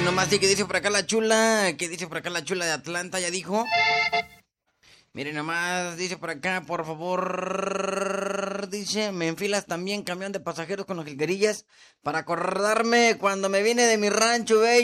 nomás sí que dice por acá la chula. ¿Qué dice por acá la chula de Atlanta? ¿Ya dijo? Miren nomás, dice por acá, por favor, dice, me enfilas también camión de pasajeros con los jilguerillas para acordarme cuando me vine de mi rancho,